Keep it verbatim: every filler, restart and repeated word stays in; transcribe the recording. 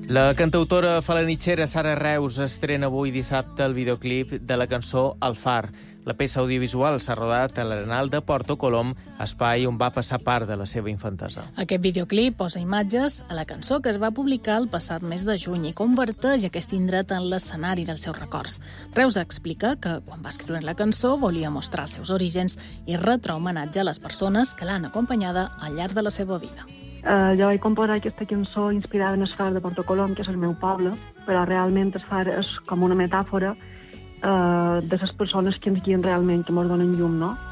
La cantautora falanitxera Sara Reus estrena avui dissabte el videoclip de la cançó El Far. La peça audiovisual s'ha rodat a l'Arenal de Porto Colom, espai on va passar part de la seva infantesa. Aquest videoclip posa imatges a la cançó que es va publicar el passat mes de juny i converteix aquest indret en l'escenari dels seus records. Reus explica que quan va escriure la cançó volia mostrar els seus orígens i retre homenatge a les persones que l'han acompanyada al llarg de la seva vida. Uh, jo vaig composar aquesta cançó inspirada en el Far de Porto Colom, que és el meu poble, però realment el Far és com una metàfora uh, de les persones que ens guien realment, que ens donen llum, no?